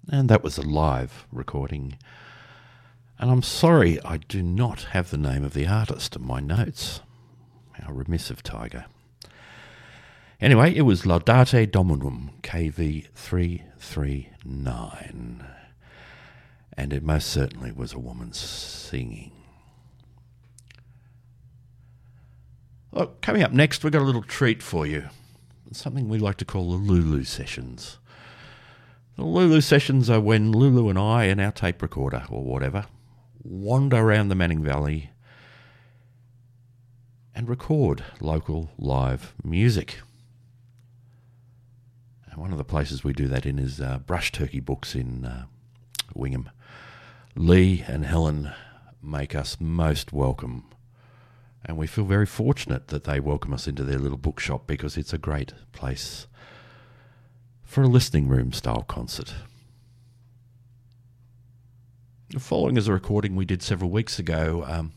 And that was a live recording. And I'm sorry I do not have the name of the artist in my notes. How remiss of Tiger. Anyway, it was Laudate Dominum KV339. And it most certainly was a woman singing. Well, coming up next, we've got a little treat for you. Something we like to call the Lulu Sessions. The Lulu Sessions are when Lulu and I and our tape recorder or whatever wander around the Manning Valley and record local live music. And one of the places we do that in is Brush Turkey Books in Wingham. Lee and Helen make us most welcome. And we feel very fortunate that they welcome us into their little bookshop because it's a great place for a listening room style concert. The following is a recording we did several weeks ago